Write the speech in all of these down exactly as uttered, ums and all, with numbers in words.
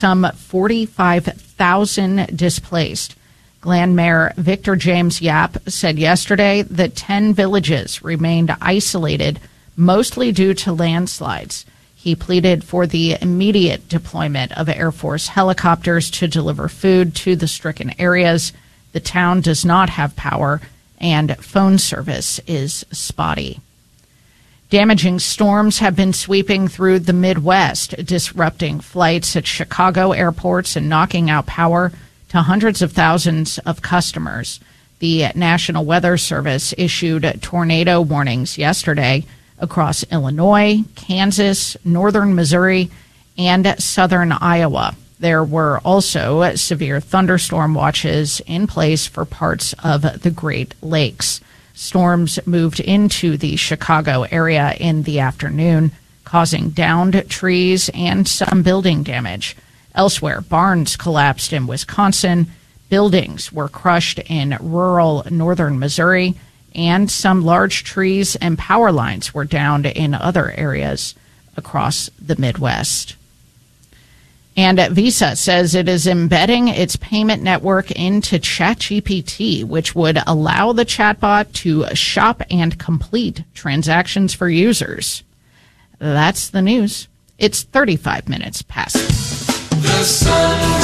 some forty-five thousand displaced. Glen Mayor Victor James Yap said yesterday that ten villages remained isolated, mostly due to landslides. He pleaded for the immediate deployment of Air Force helicopters to deliver food to the stricken areas. The town does not have power, and phone service is spotty. Damaging storms have been sweeping through the Midwest, disrupting flights at Chicago airports and knocking out power to hundreds of thousands of customers. The National Weather Service issued tornado warnings yesterday across Illinois, Kansas, northern Missouri, and southern Iowa. There were also severe thunderstorm watches in place for parts of the Great Lakes. Storms moved into the Chicago area in the afternoon, causing downed trees and some building damage. Elsewhere, barns collapsed in Wisconsin, buildings were crushed in rural northern Missouri, and some large trees and power lines were downed in other areas across the Midwest. And Visa says it is embedding its payment network into ChatGPT, which would allow the chatbot to shop and complete transactions for users. That's the news. It's thirty-five minutes past. The sun,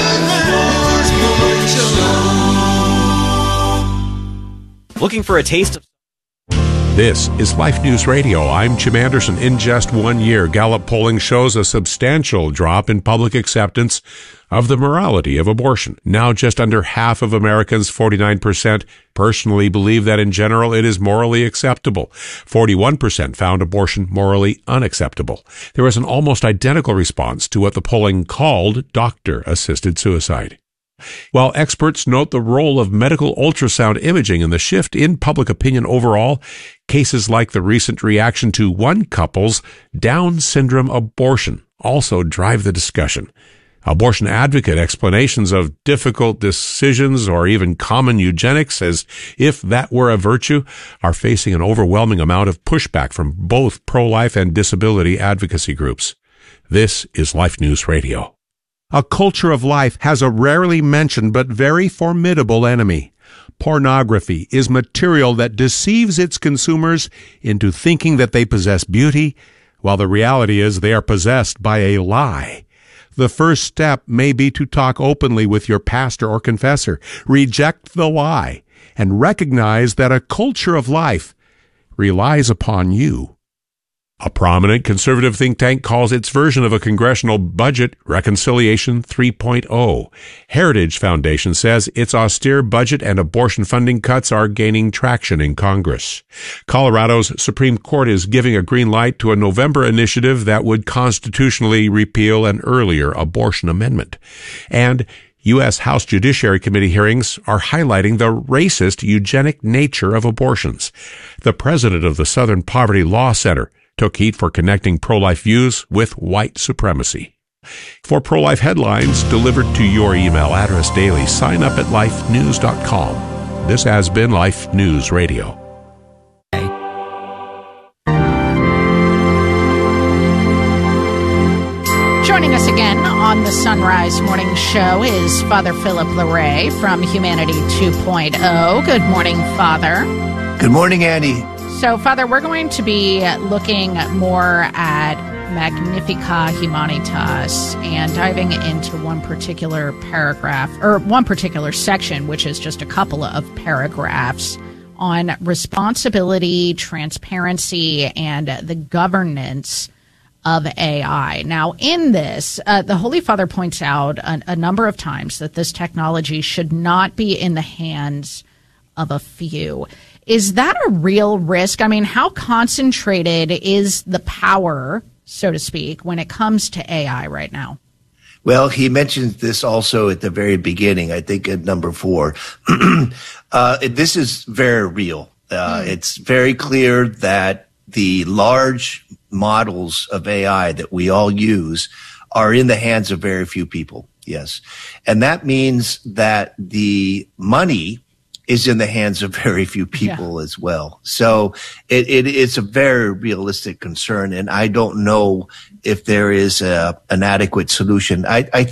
looking for a taste of... This is Life News Radio. I'm Jim Anderson. In just one year, Gallup polling shows a substantial drop in public acceptance of the morality of abortion. Now just under half of Americans, forty-nine percent, personally believe that in general it is morally acceptable. forty-one percent found abortion morally unacceptable. There was an almost identical response to what the polling called doctor-assisted suicide. While experts note the role of medical ultrasound imaging in the shift in public opinion overall, cases like the recent reaction to one couple's Down syndrome abortion also drive the discussion. Abortion advocate explanations of difficult decisions or even common eugenics, as if that were a virtue, are facing an overwhelming amount of pushback from both pro-life and disability advocacy groups. This is Life News Radio. A culture of life has a rarely mentioned but very formidable enemy. Pornography is material that deceives its consumers into thinking that they possess beauty, while the reality is they are possessed by a lie. The first step may be to talk openly with your pastor or confessor, reject the lie, and recognize that a culture of life relies upon you. A prominent conservative think tank calls its version of a congressional budget Reconciliation three point oh. Heritage Foundation says its austere budget and abortion funding cuts are gaining traction in Congress. Colorado's Supreme Court is giving a green light to a November initiative that would constitutionally repeal an earlier abortion amendment. And U S House Judiciary Committee hearings are highlighting the racist eugenic nature of abortions. The president of the Southern Poverty Law Center took heat for connecting pro-life views with white supremacy. For pro-life headlines delivered to your email address daily, sign up at life news dot com. This has been Life News Radio. Joining us again on the Sunrise Morning Show is Father Philip Larray from Humanity two point oh. Good morning, Father. Good morning, Annie. So, Father, we're going to be looking more at Magnificat Humanitas and diving into one particular paragraph, or one particular section, which is just a couple of paragraphs on responsibility, transparency, and the governance of A I. Now, in this, uh, the Holy Father points out a, a number of times that this technology should not be in the hands of a few. Is that a real risk? I mean, how concentrated is the power, so to speak, when it comes to A I right now? Well, he mentions this also at the very beginning, I think at number four. uh, this is very real. Uh, mm. It's very clear that the large models of A I that we all use are in the hands of very few people. Yes. And that means that the money is in the hands of very few people yeah. as well. So it, it is a very realistic concern, and I don't know if there is a, an adequate solution. I, I